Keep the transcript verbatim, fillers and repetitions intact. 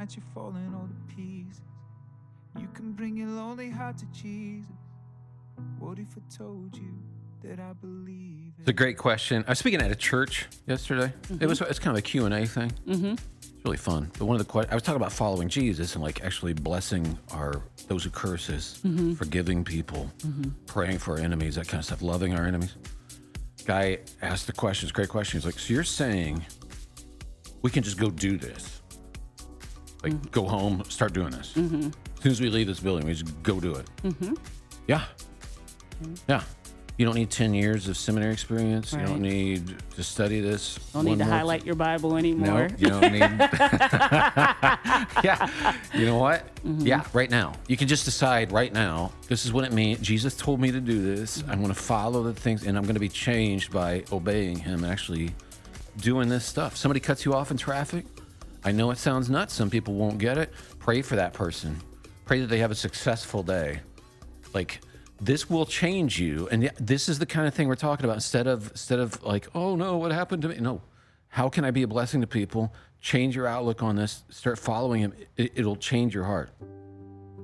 that you're falling all to pieces. You can bring your lonely heart to Jesus. What if I told you that I believe it? It's a great question. I was speaking at a church yesterday. Mm-hmm. It was it's kind of a Q and A thing. Mm-hmm. It's really fun. But one of the que- I was talking about following Jesus and like actually blessing our those who curse us, Mm-hmm. forgiving people, Mm-hmm. praying for our enemies, that kind of stuff, loving our enemies. Guy asked the question, it's a great question. He's like, so you're saying we can just go do this? Like Mm-hmm. go home, start doing this. Mm-hmm. As soon as we leave this building, we just go do it. Mm-hmm. Yeah. Yeah. You don't need ten years of seminary experience. Right. You don't need to study this. Don't need one to more highlight t- your Bible No, anymore. you don't need. Yeah. You know what? Mm-hmm. Yeah, right now. You can just decide right now, this is what it means. Jesus told me to do this. Mm-hmm. I'm going to follow the things, and I'm going to be changed by obeying him and actually doing this stuff. Somebody cuts you off in traffic. I know it sounds nuts. Some people won't get it. Pray for that person. Pray that they have a successful day. Like, this will change you, and yeah, this is the kind of thing we're talking about. Instead of instead of like, oh no, what happened to me? No, how can I be a blessing to people? Change your outlook on this. Start following him. It, it'll change your heart.